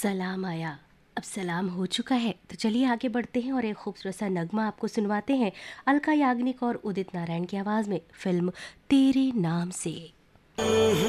सलाम आया, अब सलाम हो चुका है, तो चलिए आगे बढ़ते हैं और एक खूबसूरत सा नगमा आपको सुनवाते हैं अलका याग्निक और उदित नारायण की आवाज़ में, फिल्म तेरे नाम से।